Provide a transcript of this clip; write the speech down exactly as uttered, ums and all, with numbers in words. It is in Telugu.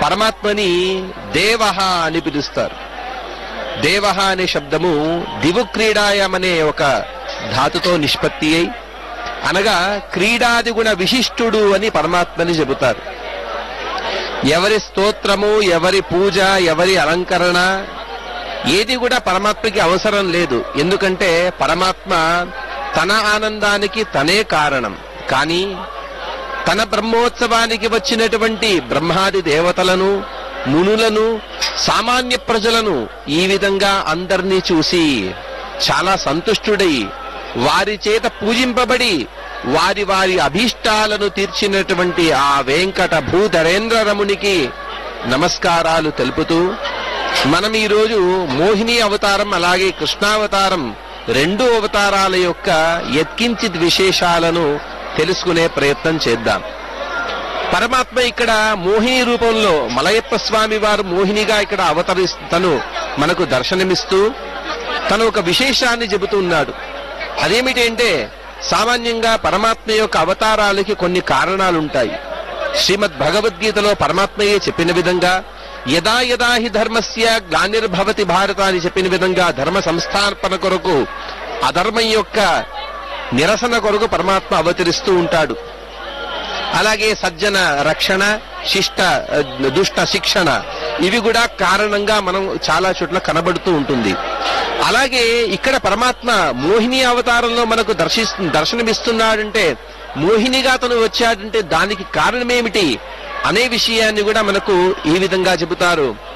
పరమాత్మని దేవః అని పిలుస్తారు. దేవః అనే శబ్దము దివు క్రీడాయం అనే ఒక ధాతుతో నిష్పత్తి అయి, అనగా క్రీడాది గుణ విశిష్టుడు అని పరమాత్మని చెబుతారు. ఎవరి స్తోత్రము, ఎవరి పూజ, ఎవరి అలంకరణ ఏది కూడా పరమాత్మకి అవసరం లేదు. ఎందుకంటే పరమాత్మ తన ఆనందానికి తనే కారణం. కానీ తన బ్రహ్మోత్సవానికి వచ్చినటువంటి బ్రహ్మాది దేవతలను, మునులను, సామాన్య ప్రజలను ఈ విధంగా అందరినీ చూసి చాలా సంతుష్టుడై వారి చేత పూజింపబడి వారి వారి అభీష్టాలను తీర్చినటువంటి ఆ వెంకట భూధరేంద్ర రమునికి నమస్కారాలు తెలుపుతూ, మనం ఈరోజు మోహిని అవతారం అలాగే కృష్ణావతారం రెండు అవతారాల యొక్క యత్కించిత్ విశేషాలను తెలుసుకునే ప్రయత్నం చేద్దాం. పరమాత్మ ఇక్కడ మోహిని రూపంలో మలయప్ప స్వామి వారు మోహినిగా ఇక్కడ అవతరిస్తూ మనకు దర్శనమిస్తూ తను ఒక విశేషాన్ని చెబుతున్నాడు. అదేమిటంటే, సామాన్యంగా పరమాత్మ యొక్క అవతారాలకి కొన్ని కారణాలుంటాయి. శ్రీమద్ భగవద్గీతలో పరమాత్మయే చెప్పిన విధంగా యదా యదా హి ధర్మస్య గ్లానిర్భవతి భారత అని చెప్పిన విధంగా ధర్మ సంస్థాపన కొరకు, అధర్మం యొక్క నిరసన కొరకు పరమాత్మ అవతరిస్తూ ఉంటాడు. అలాగే సజ్జన రక్షణ, శిష్ట దుష్ట శిక్షణ ఇవి కూడా కారణంగా మనం చాలా చోట్ల కనబడుతూ ఉంటుంది. అలాగే ఇక్కడ పరమాత్మ మోహిని అవతారంలో మనకు దర్శి దర్శనమిస్తున్నాడంటే, మోహినిగా తను వచ్చాడంటే దానికి కారణమేమిటి అనే విషయాన్ని కూడా మనకు ఈ విధంగా చెబుతారు.